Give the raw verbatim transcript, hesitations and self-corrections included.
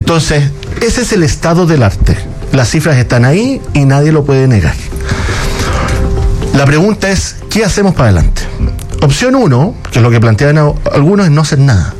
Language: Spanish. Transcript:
Entonces, ese es el estado del arte. Las cifras están ahí y nadie lo puede negar. La pregunta es, ¿qué hacemos para adelante? Opción uno, que es lo que plantean algunos, es no hacer nada.